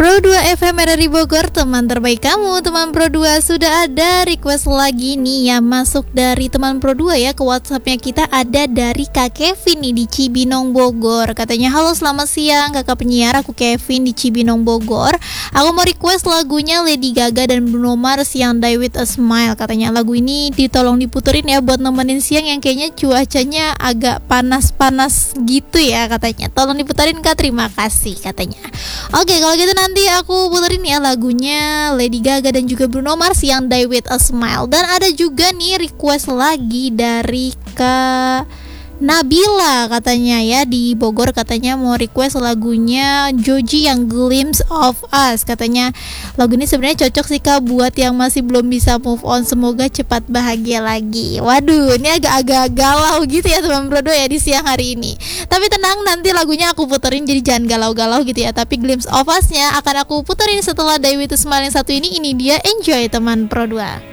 Pro 2 FM RRI Bogor, teman terbaik kamu. Teman Pro 2 sudah ada request lagi nih yang masuk dari teman Pro 2 ya. Ke WhatsAppnya kita ada dari Kak Kevin nih di Cibinong Bogor. Katanya, halo selamat siang kakak penyiar, aku Kevin di Cibinong Bogor. Aku mau request lagunya Lady Gaga dan Bruno Mars yang Die With A Smile. Katanya lagu ini ditolong diputerin ya buat nemenin siang yang kayaknya cuacanya agak panas-panas gitu ya katanya. Tolong diputerin Kak, terima kasih katanya. Oke, kalau gitu nanti aku puterin ya lagunya Lady Gaga dan juga Bruno Mars yang Die With A Smile. Dan ada juga nih request lagi dari Kak Nabila katanya ya di Bogor, katanya mau request lagunya Joji yang Glimpse of Us. Katanya lagu ini sebenarnya cocok sih Kak buat yang masih belum bisa move on, semoga cepat bahagia lagi. Waduh, ini agak-agak galau gitu ya teman Brodo ya di siang hari ini. Tapi tenang, nanti lagunya aku puterin jadi jangan galau-galau gitu ya. Tapi Glimpse of Us-nya akan aku puterin setelah Die With A Smile yang satu ini dia. Enjoy teman Pro 2.